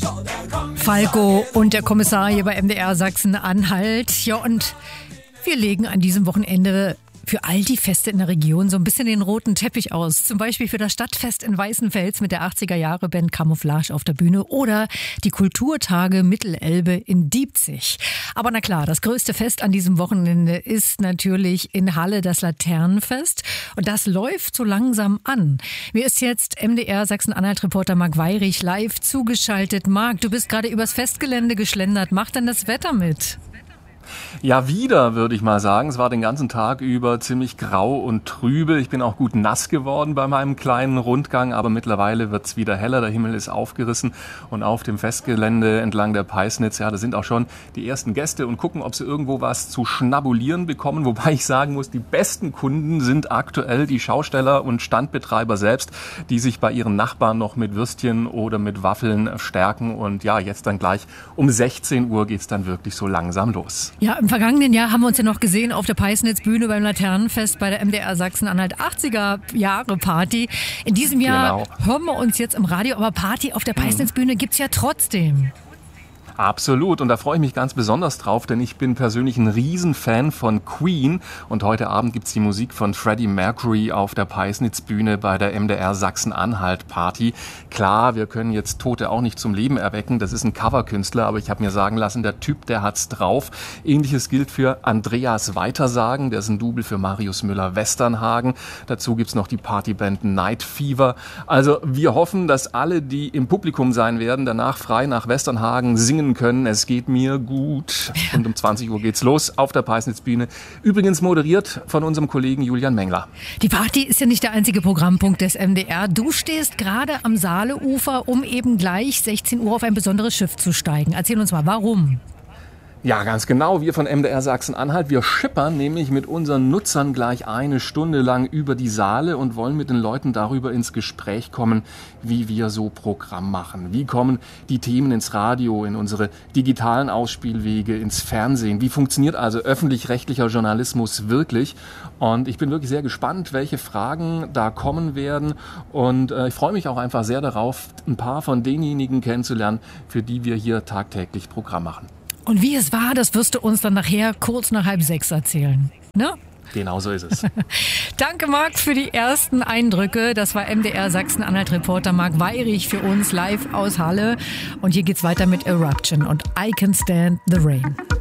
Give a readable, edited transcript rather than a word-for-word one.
Falco und der Kommissar hier bei MDR Sachsen-Anhalt. Ja, und wir legen an diesem Wochenende für all die Feste in der Region so ein bisschen den roten Teppich aus. Zum Beispiel für das Stadtfest in Weißenfels mit der 80er-Jahre-Band Camouflage auf der Bühne oder die Kulturtage Mittelelbe in Diepzig. Aber na klar, das größte Fest an diesem Wochenende ist natürlich in Halle das Laternenfest. Und das läuft so langsam an. Mir ist jetzt MDR Sachsen-Anhalt-Reporter Marc Weyrich live zugeschaltet. Marc, du bist gerade übers Festgelände geschlendert. Macht denn das Wetter mit? Ja, wieder, würde ich mal sagen. Es war den ganzen Tag über ziemlich grau und trübe. Ich bin auch gut nass geworden bei meinem kleinen Rundgang, aber mittlerweile wird's wieder heller. Der Himmel ist aufgerissen und auf dem Festgelände entlang der Peisnitz, ja, da sind auch schon die ersten Gäste und gucken, ob sie irgendwo was zu schnabulieren bekommen. Wobei ich sagen muss, die besten Kunden sind aktuell die Schausteller und Standbetreiber selbst, die sich bei ihren Nachbarn noch mit Würstchen oder mit Waffeln stärken. Und ja, jetzt dann gleich um 16 Uhr geht's dann wirklich so langsam los. Ja, im vergangenen Jahr haben wir uns ja noch gesehen auf der Peisnitzbühne beim Laternenfest bei der MDR Sachsen-Anhalt 80er-Jahre-Party. In diesem Jahr hören wir uns jetzt im Radio, aber Party auf der Peisnitzbühne gibt's ja trotzdem. Absolut, und da freue ich mich ganz besonders drauf, denn ich bin persönlich ein Riesenfan von Queen und heute Abend gibt's die Musik von Freddie Mercury auf der Peisnitzbühne bei der MDR Sachsen-Anhalt-Party. Klar, wir können jetzt Tote auch nicht zum Leben erwecken, das ist ein Coverkünstler, aber ich habe mir sagen lassen, der Typ, der hat's drauf. Ähnliches gilt für Andreas Weitersagen, der ist ein Double für Marius Müller-Westernhagen. Dazu gibt's noch die Partyband Night Fever. Also wir hoffen, dass alle, die im Publikum sein werden, danach frei nach Westernhagen singen können. Es geht mir gut. Und um 20 Uhr geht's los auf der Peisnitzbühne. Übrigens moderiert von unserem Kollegen Julian Mengler. Die Party ist ja nicht der einzige Programmpunkt des MDR. Du stehst gerade am Saaleufer, um eben gleich 16 Uhr auf ein besonderes Schiff zu steigen. Erzähl uns mal, warum? Ja, ganz genau. Wir von MDR Sachsen-Anhalt, wir schippern nämlich mit unseren Nutzern gleich eine Stunde lang über die Saale und wollen mit den Leuten darüber ins Gespräch kommen, wie wir so Programm machen. Wie kommen die Themen ins Radio, in unsere digitalen Ausspielwege, ins Fernsehen? Wie funktioniert also öffentlich-rechtlicher Journalismus wirklich? Und ich bin wirklich sehr gespannt, welche Fragen da kommen werden. Und ich freue mich auch einfach sehr darauf, ein paar von denjenigen kennenzulernen, für die wir hier tagtäglich Programm machen. Und wie es war, das wirst du uns dann nachher kurz nach 5:30 erzählen, ne? Genau so ist es. Danke, Marc, für die ersten Eindrücke. Das war MDR Sachsen-Anhalt-Reporter Marc Weyrich für uns live aus Halle. Und hier geht's weiter mit Eruption und I Can Stand the Rain.